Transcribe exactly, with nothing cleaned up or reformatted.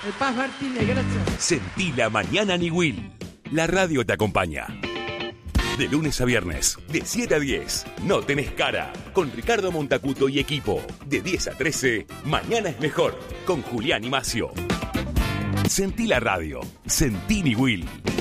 El Paz Martínez, gracias. Sentí la mañana Niwil. La radio te acompaña. De lunes a viernes, de siete a diez, No Tenés Cara, con Ricardo Montacuto y equipo. De diez a trece, Mañana es Mejor, con Julián y Macio. Sentí la radio. Sentí Niwil.